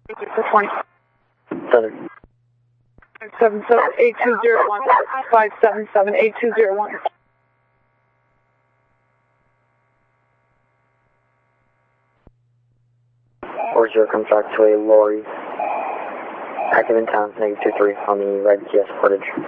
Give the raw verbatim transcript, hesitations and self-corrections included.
for twenty. Southern. Seven seven eight two zero one five seven seven eight two zero one. Four zero comes back to a lorry. Active in town, negative two three on the right G S footage.